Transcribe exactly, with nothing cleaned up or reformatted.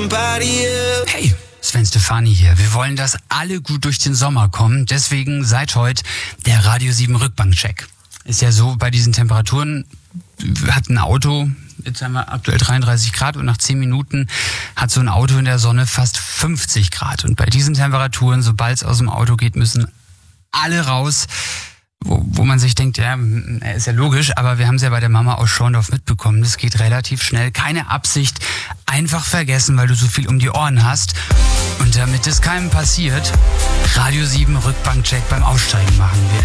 Hey, Sven Stefani hier. Wir wollen, dass alle gut durch den Sommer kommen. Deswegen seit heute der Radio sieben Rückbankcheck. Ist ja so, bei diesen Temperaturen hat ein Auto, jetzt haben wir aktuell dreiunddreißig Grad und nach zehn Minuten hat so ein Auto in der Sonne fast fünfzig Grad. Und bei diesen Temperaturen, sobald es aus dem Auto geht, müssen alle raus. Wo, wo man sich denkt, ja, ist ja logisch, aber wir haben es ja bei der Mama aus Schorndorf mitbekommen. Das geht relativ schnell. Keine Absicht, einfach vergessen, weil du so viel um die Ohren hast. Und damit es keinem passiert, Radio sieben Rückbankcheck beim Aussteigen machen wir.